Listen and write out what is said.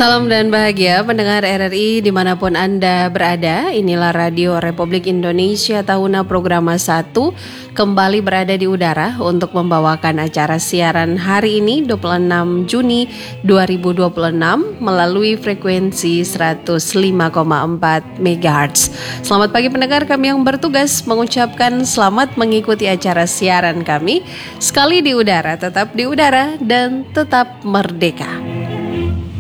Salam dan bahagia pendengar RRI dimanapun Anda berada. Inilah Radio Republik Indonesia Tahuna Programa 1 kembali berada di udara untuk membawakan acara siaran hari ini 26 Juni 2026 melalui frekuensi 105,4 MHz. Selamat pagi pendengar, kami yang bertugas mengucapkan selamat mengikuti acara siaran kami. Sekali di udara, tetap di udara dan tetap merdeka.